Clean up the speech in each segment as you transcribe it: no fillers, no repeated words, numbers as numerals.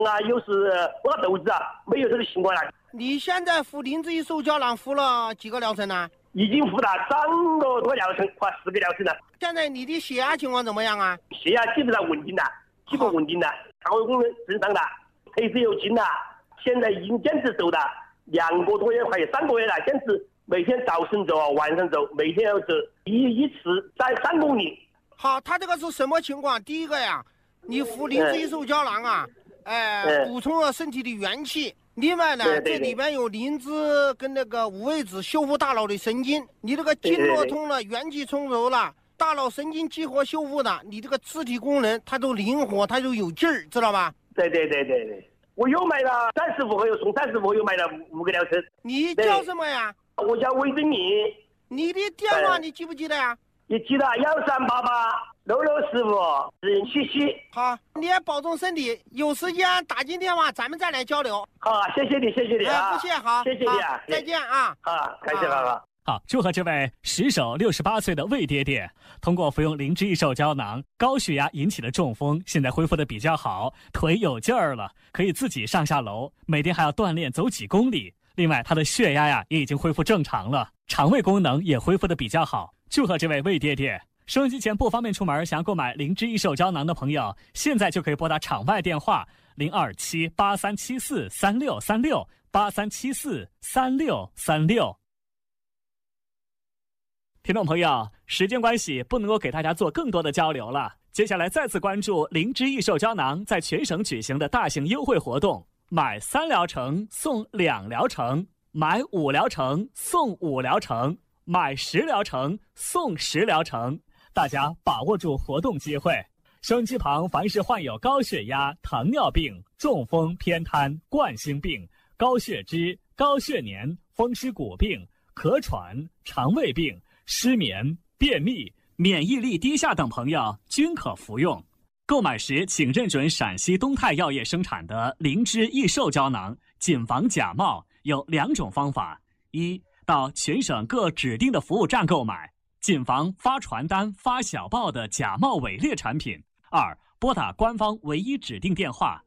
啊，有时拉肚子啊，没有这个情况了。 你现在服灵芝一手胶囊服了几个疗程呢？ 已经服了3个多疗程，快4个疗程了。 现在你的血压情况怎么样啊？ 血压基本上稳定了，基本稳定了，肠胃功能正常了，黑色有劲了。现在已经坚持走了2个多月，快有3个月了，坚持每天早晨走，晚上走，每天要走一次3公里。 好，他这个是什么情况？第一个呀，你服灵芝一手胶囊啊，补充了身体的元气。另外呢，这里边有灵芝跟那个五味子修复大脑的神经，你这个经络通了，元气充足了，大脑神经激活修复的，你这个肢体功能它都灵活，它都有劲儿，知道吧？ 对，我又买了35盒，又送35盒，又买了5个疗程。 你叫什么呀？ 我叫韦振明。 你的电话你记不记得呀？ 你记得1388661577。 好，你也保重身体，有时间打进电话，咱们再来交流。 好，谢谢你啊！ 不谢，好， 谢谢你啊！ 再见啊！ 好，感谢爸爸。 好，祝贺这位石首68岁的魏爹爹，通过服用灵芝一手胶囊，高血压引起的中风现在恢复的比较好，腿有劲儿了，可以自己上下楼，每天还要锻炼走几公里。另外，他的血压呀也已经恢复正常了，肠胃功能也恢复的比较好。祝贺这位魏爹爹！收音机前不方便出门，想要购买灵芝一手胶囊的朋友，现在就可以拨打场外电话027837436363，83743636。听众朋友，时间关系不能够给大家做更多的交流了。接下来再次关注灵芝益寿胶囊在全省举行的大型优惠活动，买3疗程送2疗程，买5疗程送5疗程，买10疗程送10疗程。大家把握住活动机会。收音机旁凡是患有高血压、糖尿病、中风、偏瘫、冠心病、高血脂、高血粘、风湿骨病、咳喘、肠胃病、失眠、便秘、免疫力低下等朋友均可服用。购买时请认准陕西东泰药业生产的灵芝益寿胶囊，谨防假冒。有2种方法：一，到全省各指定的服务站购买，谨防发传单、发小报的假冒伪劣产品；二，拨打官方唯一指定电话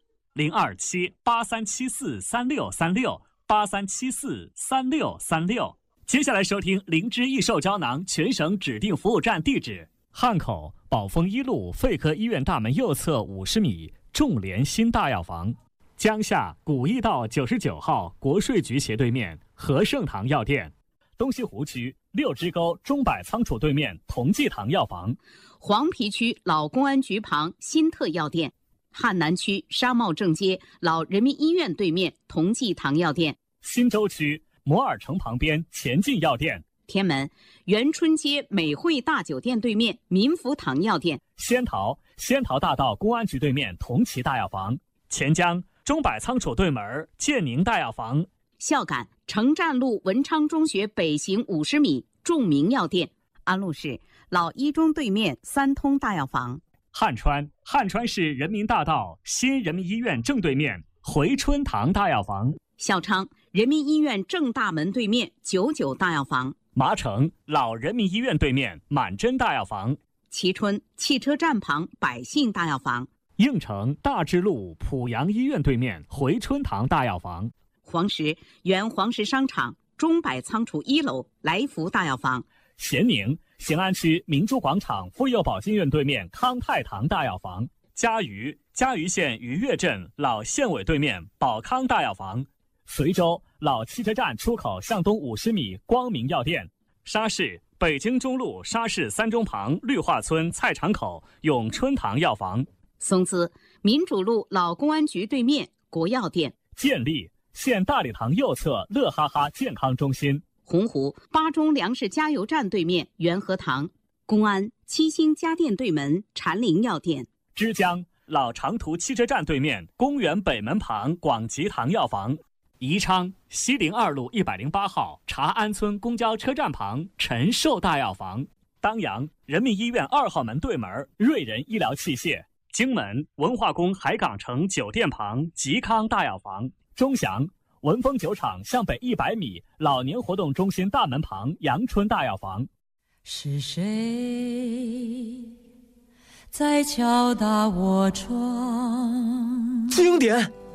02783743636，83743636。接下来收听灵芝益寿胶囊全省指定服务站地址：汉口宝丰1路肺科医院大门右侧50米众联新大药房，江夏古驿道99号国税局斜对面和盛堂药店，东西湖区6支沟钟柏仓储对面同济堂药房， 黄陂区老公安局旁新特药店，汉南区商贸正街老人民医院对面同济堂药店， 新洲区摩尔城旁边前进药店， 天门元春街美汇大酒店对面民福堂药店， 仙桃大道公安局对面同齐大药房，钱江钟柏仓储对门建宁大药房， 孝感城站路文昌中学北行50米众明药店，安陆市老一中对面三通大药房， 汉川市人民大道新人民医院正对面回春堂大药房， 孝昌人民医院正大门对面99大药房， 麻城老人民医院对面满珍大药房， 蕲春汽车站旁百信大药房， 应城大智路濮阳医院对面回春堂大药房， 黄石原黄石商场钟柏仓储1楼来福大药房， 咸宁咸安区明珠广场妇幼保健院对面康泰堂大药房，嘉鱼县渔岳镇老县委对面宝康大药房，随州老汽车站出口向东50米光明药店，沙市北京中路沙市3中旁绿化村菜场口永春堂药房， 松滋民主路老公安局对面国药店， 建立县大礼堂右侧乐哈哈健康中心， 洪湖巴中粮食加油站对面元和堂，公安七星家电对门禅林药店， 枝江老长途汽车站对面公园北门旁广吉堂药房，宜昌西陵2路108号茶安村公交车站旁陈寿大药房，当阳人民医院2号门对门瑞仁医疗器械，荆门文化宫海港城酒店旁吉康大药房，钟祥文峰酒厂向北100米老年活动中心大门旁阳春大药房。 是谁在敲打我窗。 经典